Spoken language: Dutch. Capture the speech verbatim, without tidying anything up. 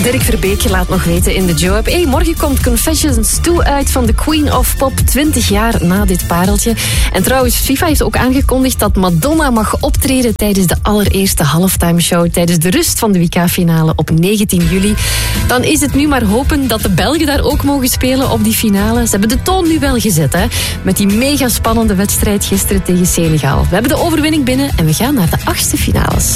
Dirk Verbeek laat nog weten in de Joe-app. Hey, morgen komt Confessions twee uit van de Queen of Pop, twintig jaar na dit pareltje. En trouwens, FIFA heeft ook aangekondigd dat Madonna mag optreden tijdens de allereerste halftime show tijdens de rust van de W K-finale op negentien juli. Dan is het nu maar hopen dat de Belgen daar ook mogen spelen op die finale. Ze hebben de toon nu wel gezet, hè? Met die mega spannende wedstrijd gisteren tegen Senegal. We hebben de overwinning binnen en we gaan naar de achtste finales.